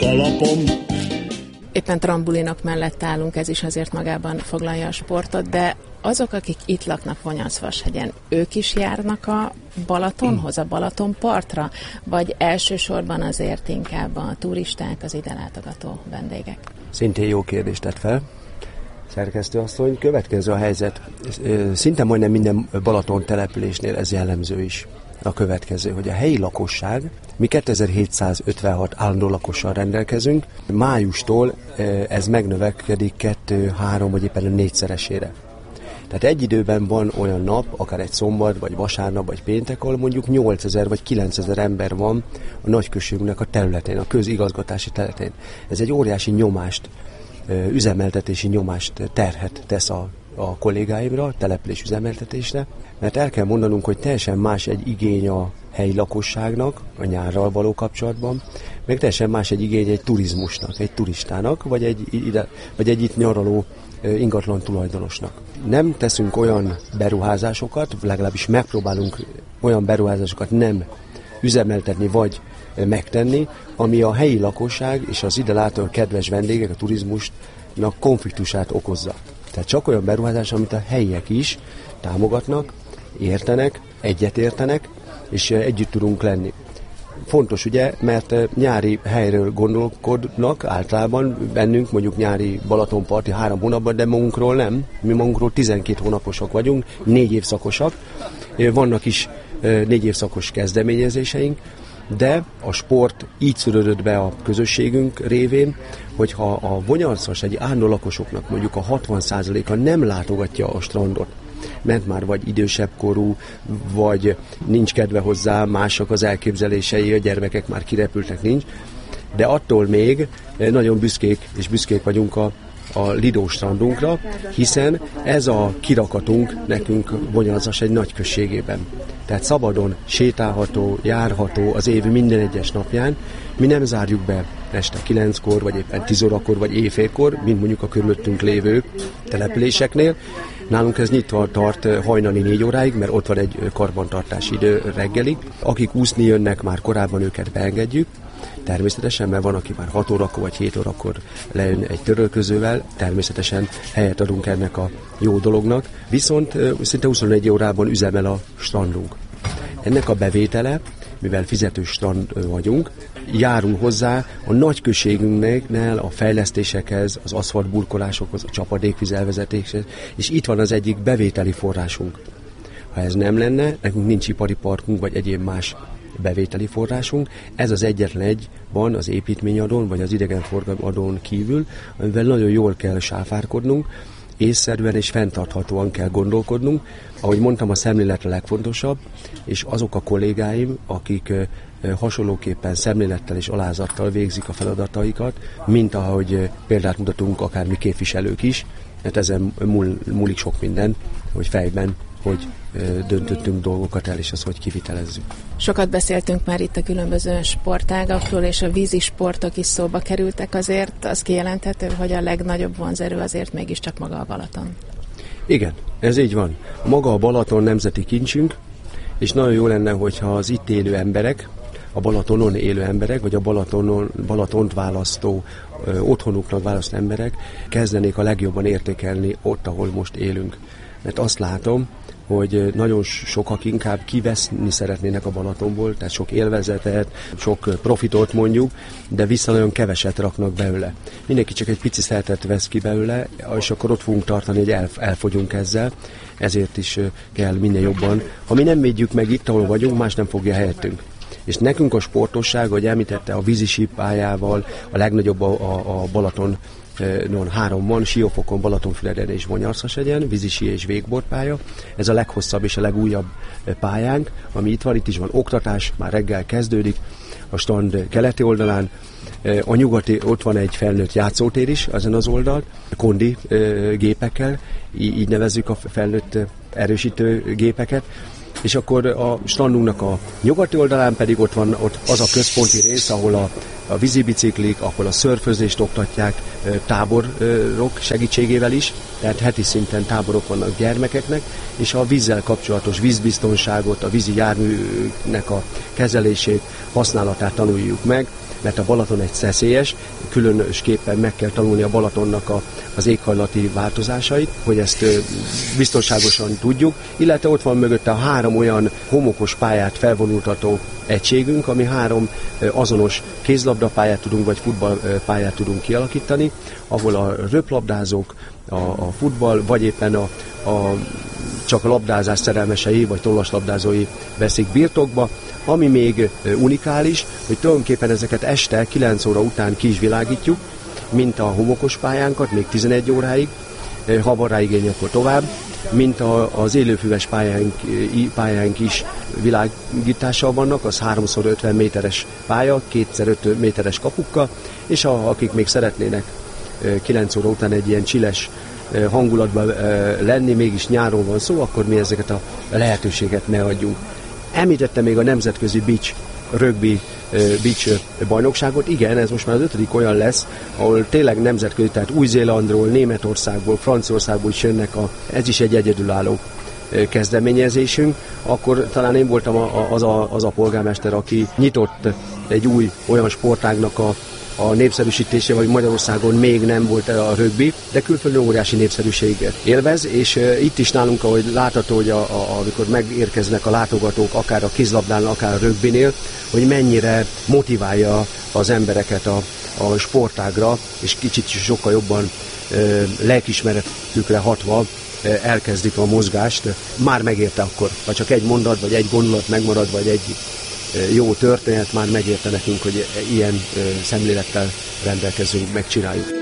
alapom. Éppen trambulinok mellett állunk, ez is azért magában foglalja a sportot, de azok, akik itt laknak Vonyarszvashegyen, ők is járnak a Balatonhoz, a Balatonpartra, vagy elsősorban azért inkább a turisták, az ide látogató vendégek? Szintén jó kérdést tett fel, szerkesztőasszony. Következő a helyzet. Szinte majdnem minden Balaton településnél ez jellemző is. A következő, hogy a helyi lakosság, mi 2756 állandó lakossal rendelkezünk, májustól ez megnövekedik 2, 3 vagy éppen 4-szeresére. Tehát egy időben van olyan nap, akár egy szombat, vagy vasárnap, vagy péntek, ahol mondjuk 8000 vagy 9000 ember van a nagyközségünknek a területén, a közigazgatási területén. Ez egy óriási nyomást, üzemeltetési nyomást terhet tesz a kollégáimra, a település üzemeltetésre, mert el kell mondanunk, hogy teljesen más egy igény a helyi lakosságnak, a nyárral való kapcsolatban, meg teljesen más egy igény egy turizmusnak, egy turistának, vagy egy itt nyaraló ingatlan tulajdonosnak. Nem teszünk olyan beruházásokat, legalábbis megpróbálunk olyan beruházásokat nem üzemeltetni, vagy megtenni, ami a helyi lakosság és az ide látó kedves vendégek, a turizmusnak konfliktusát okozza. Tehát csak olyan beruházás, amit a helyiek is támogatnak, értenek, egyetértenek, és együtt tudunk lenni. Fontos ugye, mert nyári helyről gondolkodnak általában bennünk, mondjuk nyári Balatonparti 3 hónapban, de magunkról nem. Mi magunkról 12 hónaposak vagyunk, 4 évszakosak. Vannak is 4 évszakos kezdeményezéseink, de a sport így szülődött be a közösségünk révén, hogyha a Vonyarszvas egy állandó lakosoknak mondjuk a 60%-a nem látogatja a strandot, mert már vagy idősebb korú, vagy nincs kedve hozzá, mások az elképzelései, a gyermekek már kirepültek, nincs, de attól még nagyon büszkék vagyunk a Lido strandunkra, hiszen ez a kirakatunk nekünk Vonyarszvas egy nagy községében. Tehát szabadon sétálható, járható az év minden egyes napján. Mi nem zárjuk be este 9-kor, vagy éppen 10 órakor, vagy éjfélkor, mint mondjuk a körülöttünk lévő településeknél. Nálunk ez nyitva tart hajnali 4 óráig, mert ott van egy karbantartási idő reggelig. Akik úszni jönnek, már korábban őket beengedjük. Természetesen, mert van, aki már 6 órakor vagy 7 órakor lejön egy törölközővel, természetesen helyet adunk ennek a jó dolognak, viszont szinte 21 órában üzemel a strandunk. Ennek a bevétele, mivel fizetős strand vagyunk, járunk hozzá a nagyközségünknél a fejlesztésekhez, az aszfaltburkolásokhoz, a csapadékvízelvezetéshez, és itt van az egyik bevételi forrásunk. Ha ez nem lenne, nekünk nincs ipari parkunk, vagy egyéb más bevételi forrásunk. Ez az egyetlen egy van az építményadón, vagy az idegenforgalmi adón kívül, amivel nagyon jól kell sáfárkodnunk, észszerűen és fenntarthatóan kell gondolkodnunk. Ahogy mondtam, a szemlélet a legfontosabb, és azok a kollégáim, akik hasonlóképpen szemlélettel és alázattal végzik a feladataikat, mint ahogy példát mutatunk akár mi képviselők is, mert ezen múlik sok minden, hogy fejben hogy döntöttünk dolgokat el, és azt hogy kivitelezzük. Sokat beszéltünk már itt a különböző sportágakról, és a vízi sportok is szóba kerültek, azért az kijelenthető, hogy a legnagyobb vonzerő azért mégiscsak maga a Balaton. Igen, ez így van. Maga a Balaton nemzeti kincsünk, és nagyon jó lenne, hogyha az itt élő emberek, a Balatonon élő emberek, vagy a Balatont választó, otthonuknak választó emberek kezdenék a legjobban értékelni ott, ahol most élünk. Mert azt látom, hogy nagyon sokak inkább kiveszni szeretnének a Balatonból, tehát sok élvezetet, sok profitot mondjuk, de vissza nagyon keveset raknak belőle. Mindenki csak egy pici szeretet vesz ki belőle, és akkor ott fogunk tartani, hogy elfogyunk ezzel, ezért is kell minél jobban. Ha mi nem védjük meg itt, ahol vagyunk, más nem fogja helyettünk. És nekünk a sportosság, ahogy említette, a vízisípályával, a legnagyobb a Balaton, 3 van, Siófokon, Balatonfüreden és Vonyarszvashegyen, vízisi és végbordpálya. Ez a leghosszabb és a legújabb pályánk, ami itt van, itt is van oktatás, már reggel kezdődik, a strand keleti oldalán, a nyugati, ott van egy felnőtt játszótér is ezen az oldalt, kondi gépekkel, így nevezzük a felnőtt erősítő gépeket. és akkor a strandunknak a nyugati oldalán pedig ott van az a központi rész, ahol a vízibiciklik, ahol a szörfözést oktatják táborok segítségével is, tehát heti szinten táborok vannak gyermekeknek, és a vízzel kapcsolatos vízbiztonságot, a vízi járműnek a kezelését, használatát tanuljuk meg, mert a Balaton egy szeszélyes, különösképpen meg kell tanulni a Balatonnak az éghajlati változásait, hogy ezt biztonságosan tudjuk, illetve ott van mögötte a 3 olyan homokos pályát felvonultató egységünk, ami 3 azonos kézlabdapályát tudunk, vagy futballpályát tudunk kialakítani, ahol a röplabdázók, a futball, vagy éppen csak a labdázás szerelmesei, vagy tollaslabdázói veszik birtokba, ami még unikális, hogy tulajdonképpen ezeket este 9 óra után ki is világítjuk, mint a homokos pályánkat, még 11 óráig, ha van rá igény, akkor tovább, mint az élőfüves pályánk is világítással vannak, az 3x50 méteres pálya, 2x5 méteres kapukkal, és akik még szeretnének 9 óra után egy ilyen csiles hangulatban lenni, mégis nyáron van szó, akkor mi ezeket a lehetőséget ne adjunk. Említette még a nemzetközi rögbi beach bajnokságot. Igen, ez most már az 5. olyan lesz, ahol tényleg nemzetközi, tehát Új-Zélandról, Németországból, Franciaországból is jönnek, ez is egy egyedülálló kezdeményezésünk. Akkor talán én voltam az a polgármester, aki nyitott egy új olyan sportágnak a népszerűsítése, vagy Magyarországon még nem volt a rögbi, de külföldön óriási népszerűséget élvez, és itt is nálunk, ahogy látható, hogy amikor megérkeznek a látogatók, akár a kézlabdánál, akár a rögbinél, hogy mennyire motiválja az embereket a sportágra, és kicsit sokkal jobban lelkiismeretükre hatva elkezdik a mozgást. Már megérte akkor, ha csak egy mondat, vagy egy gondolat megmarad, vagy egy jó történet, már megérte nekünk, hogy ilyen szemlélettel rendelkezünk, megcsináljuk.